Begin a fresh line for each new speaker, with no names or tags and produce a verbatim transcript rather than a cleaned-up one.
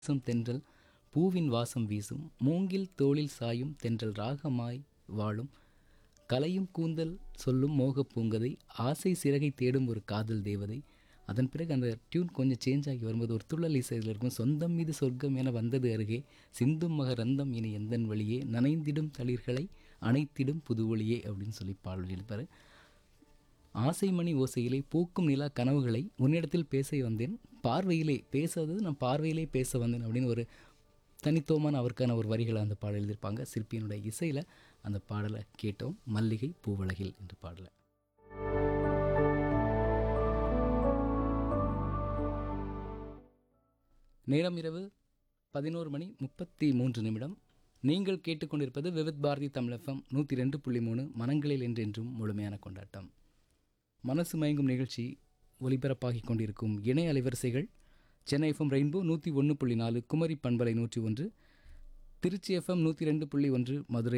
வீசும் தென்றல் பூவின் வாசம் வீசும் மூங்கில் தோளில் சாயும் தென்றல் ராகமாய் வாழும் கலையும் கூந்தல் சொல்லும் மோகப் பூங்கதை ஆசை சிறகை தேடும் ஒரு காதல் தேவதை. அதன் பிறகு அந்த டியூன் கொஞ்சம் சேஞ்ச் ஆகி வரும்போது ஒரு துள்ளல் இசையில் இருக்கும். சொந்தம் மீது சொர்க்கம் என வந்தது அருகே சிந்தும் மகரந்தம் இனி எந்தன் வழியே நனைந்திடும் தளிர்களை அணைத்திடும் புது ஒளியே அப்படின்னு சொல்லி பாடல் எழுப்பார். ஆசைமணி ஓசையிலே பூக்கும் நிலா கனவுகளை உன்னிடத்தில் பேச வந்தேன், பார்வையிலே பேசாதது நான் பார்வையிலே பேச வந்தேன் அப்படின்னு ஒரு தனித்துவமான அவருக்கான ஒரு வரிகளை அந்த பாடல் எழுதியிருப்பாங்க. சிற்பியினுடைய இசையில் அந்த பாடலை கேட்டோம். மல்லிகை பூவழகில் என்ற பாடலை. நேரம் இரவு பதினோரு மணி முப்பத்தி மூன்று நிமிடம். நீங்கள் கேட்டுக்கொண்டிருப்பது விவித் பாரதி தமிழ் எஃப்எம் நூற்றி ரெண்டு புள்ளி மூணு மனங்களில் என்றென்றும் முழுமையான கொண்டாட்டம். மனசு மயங்கும் நிகழ்ச்சி ஒலிபரப்பாகி கொண்டிருக்கும் இணைய அலைவரிசைகள் சென்னை எஃப்எம் ரெயின்போ நூற்றி ஒன்று புள்ளி நாலு, குமரி பண்பலை நூற்றி ஒன்று, திருச்சி எஃப்எம் நூற்றி ரெண்டு புள்ளி ஒன்று, மதுரை